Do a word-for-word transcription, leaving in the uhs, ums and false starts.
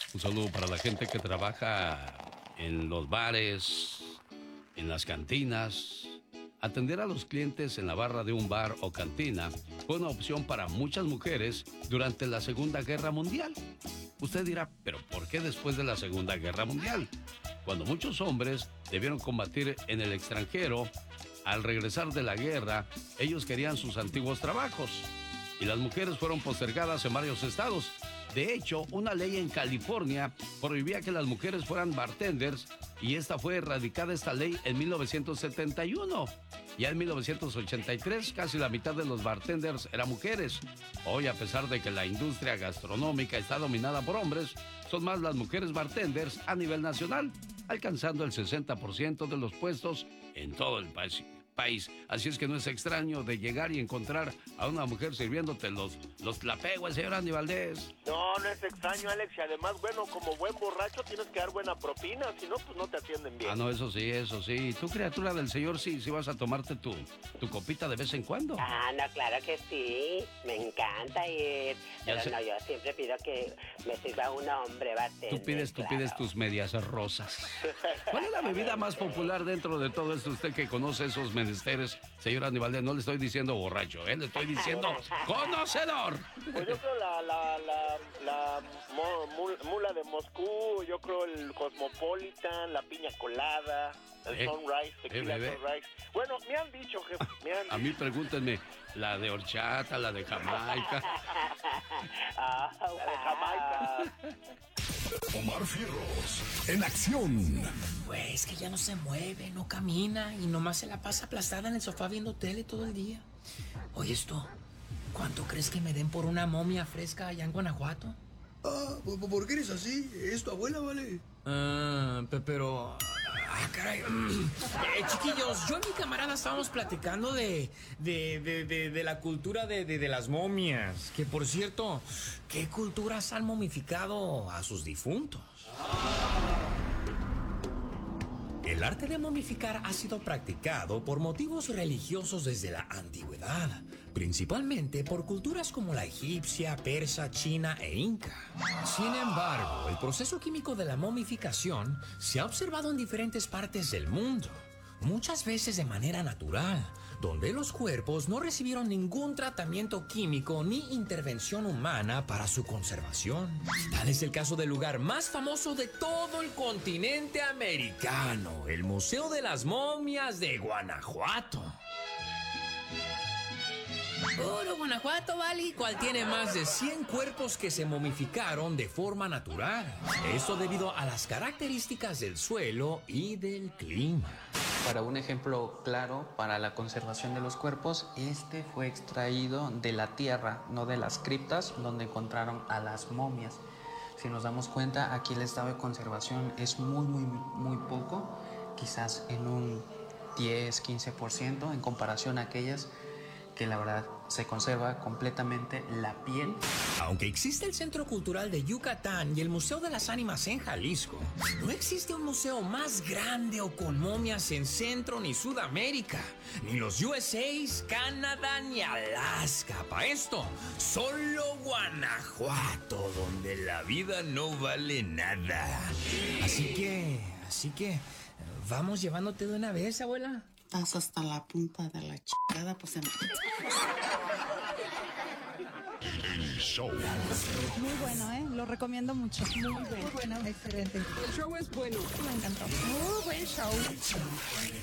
Un saludo para la gente que trabaja en los bares, en las cantinas. Atender a los clientes en la barra de un bar o cantina fue una opción para muchas mujeres durante la Segunda Guerra Mundial. Usted dirá, ¿pero por qué después de la Segunda Guerra Mundial? Cuando muchos hombres debieron combatir en el extranjero, al regresar de la guerra, ellos querían sus antiguos trabajos y las mujeres fueron postergadas en varios estados. De hecho, una ley en California prohibía que las mujeres fueran bartenders y esta fue erradicada esta ley en mil novecientos setenta y uno. Ya en mil novecientos ochenta y tres, casi la mitad de los bartenders eran mujeres. Hoy, a pesar de que la industria gastronómica está dominada por hombres, son más las mujeres bartenders a nivel nacional, alcanzando el sesenta por ciento de los puestos en todo el país. país. Así es que no es extraño de llegar y encontrar a una mujer sirviéndote los, los tlapehues, señor Andy Valdés. No, no es extraño, Alex, y además, bueno, como buen borracho tienes que dar buena propina, si no, pues no te atienden bien. Ah, no, eso sí, eso sí. Tú, criatura del Señor, sí, sí vas a tomarte tu, tu copita de vez en cuando. Ah, no, claro que sí, me encanta ir, pero sé. no, yo siempre pido que me sirva un hombre bartender. Tú pides, tú claro. pides tus medias rosas. ¿Cuál es la bebida más popular dentro de todo esto? Usted que conoce esos menesteres, señor Andy Valdés, no le estoy diciendo borracho, ¿eh? Le estoy diciendo conocedor. Pues yo creo la, la, la, la mo, mul, mula de Moscú, yo creo el Cosmopolitan, la piña colada, el eh, Sunrise, tequila eh, Sunrise. Bueno, me han dicho, jefe, me han A mí pregúntenme, la de horchata, la de Jamaica. Oh, la de Jamaica. Omar Fierros, en acción. Pues es que ya no se mueve, no camina y nomás se la pasa aplastada en el sofá viendo tele todo el día. Oye, esto, ¿cuánto crees que me den por una momia fresca allá en Guanajuato? Ah, ¿por qué eres así? ¿Es tu abuela, vale? Ah, pero... Ah, caray. Eh, chiquillos, yo y mi camarada estábamos platicando de... De, de, de, de la cultura de, de, de las momias. Que, por cierto, ¿qué culturas han momificado a sus difuntos? El arte de momificar ha sido practicado por motivos religiosos desde la antigüedad, principalmente por culturas como la egipcia, persa, china e inca. Sin embargo, el proceso químico de la momificación se ha observado en diferentes partes del mundo, muchas veces de manera natural, donde los cuerpos no recibieron ningún tratamiento químico ni intervención humana para su conservación. Tal es el caso del lugar más famoso de todo el continente americano, el Museo de las Momias de Guanajuato. Puro Guanajuato, ¿vale? Cual tiene más de cien cuerpos que se momificaron de forma natural. Esto debido a las características del suelo y del clima. Para un ejemplo claro para la conservación de los cuerpos, este fue extraído de la tierra, no de las criptas donde encontraron a las momias. Si nos damos cuenta, aquí el estado de conservación es muy, muy, muy poco, quizás en un diez, quince por ciento en comparación a aquellas que la verdad se conserva completamente la piel. Aunque existe el Centro Cultural de Yucatán y el Museo de las Ánimas en Jalisco, no existe un museo más grande o con momias en Centro ni Sudamérica, ni los U S A, Canadá ni Alaska. Para esto, solo Guanajuato, donde la vida no vale nada. Así que, así que, vamos llevándote de una vez, abuela. Estás hasta la punta de la chingada, pues en... El show. Muy bueno, ¿eh? Lo recomiendo mucho. Muy bueno. Muy bueno, excelente. El show es bueno. Me encantó. Muy buen show.